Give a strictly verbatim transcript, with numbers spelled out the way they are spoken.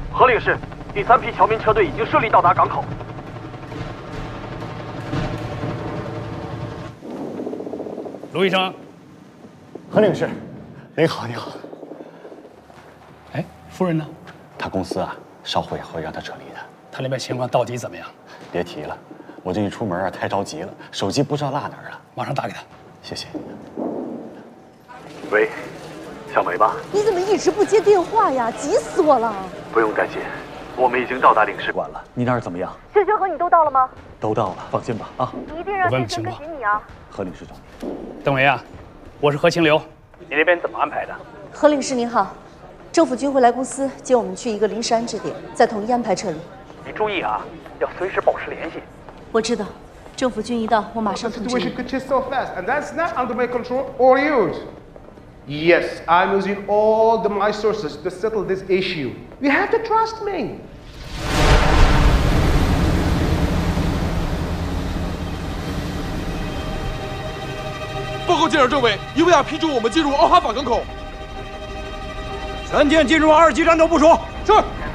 何领事，第三批侨民车队已经顺利到达港口。 卢医生， 何领事，您好，您好。 哎，夫人呢？ 他公司啊，稍后也会让他撤离的。 他那边情况到底怎么样？ 别提了，我这一出门啊，太着急了，手机不知道落哪儿了。 马上打给他。 谢谢。 喂，小梅吧？ 你怎么一直不接电话呀？急死我了！ 不用担心，我们已经到达领事馆了。你那儿怎么样？ 轩轩和你都到了吗？ 都到了，放心吧。啊， 你一定让轩轩跟紧你啊！ 何领事长， 邓伟啊，我是何清流，你那边怎么安排的？ 何领事您好，政府军会来公司接我们去一个临时安置点，再统一安排撤离。 你注意啊，要随时保持联系。 我知道，政府军一到，我马上通知你。 The situation could change so fast, and that's not under my control or yours. Yes, I'm using all the my sources to settle this issue. You have to trust me. 报告舰长政委，伊维亚批准我们进入奥哈法港口。 全舰进入二级战斗部署。 是。